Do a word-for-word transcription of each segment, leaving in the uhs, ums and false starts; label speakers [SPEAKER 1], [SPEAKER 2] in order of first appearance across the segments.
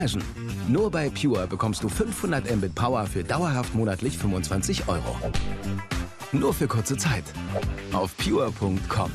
[SPEAKER 1] Nur bei Pure bekommst du fünfhundert Mbit Power für dauerhaft monatlich fünfundzwanzig Euro. Nur für kurze Zeit. Auf pure punkt com.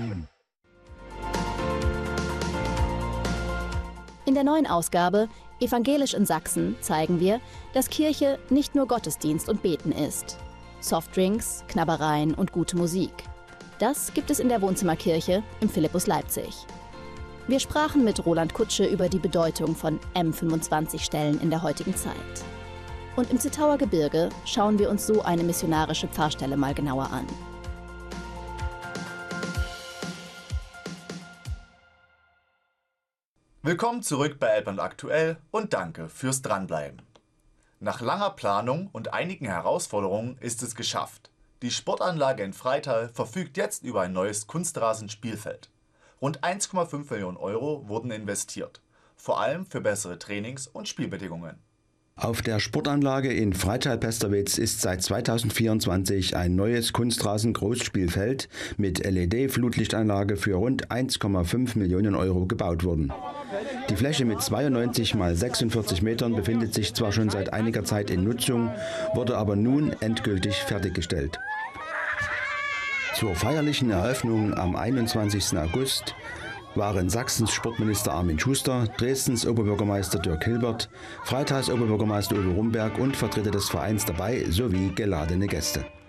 [SPEAKER 2] In der neuen Ausgabe Evangelisch in Sachsen zeigen wir, dass Kirche nicht nur Gottesdienst und Beten ist. Softdrinks, Knabbereien und gute Musik. Das gibt es in der Wohnzimmerkirche im Philippus Leipzig. Wir sprachen mit Roland Kutsche über die Bedeutung von M fünfundzwanzig-Stellen in der heutigen Zeit. Und im Zittauer Gebirge schauen wir uns so eine missionarische Pfarrstelle mal genauer an.
[SPEAKER 3] Willkommen zurück bei Elbland aktuell und danke fürs Dranbleiben. Nach langer Planung und einigen Herausforderungen ist es geschafft. Die Sportanlage in Freital verfügt jetzt über ein neues Kunstrasenspielfeld. Rund eins Komma fünf Millionen Euro wurden investiert, vor allem für bessere Trainings- und Spielbedingungen.
[SPEAKER 4] Auf der Sportanlage in Freital-Pesterwitz ist seit zweitausendvierundzwanzig ein neues Kunstrasen-Großspielfeld mit L E D-Flutlichtanlage für rund eins Komma fünf Millionen Euro gebaut worden. Die Fläche mit zweiundneunzig mal sechsundvierzig Metern befindet sich zwar schon seit einiger Zeit in Nutzung, wurde aber nun endgültig fertiggestellt. Zur feierlichen Eröffnung am einundzwanzigsten August waren Sachsens Sportminister Armin Schuster, Dresdens Oberbürgermeister Dirk Hilbert, Freitals Oberbürgermeister Uwe Rumberg und Vertreter des Vereins dabei sowie geladene Gäste.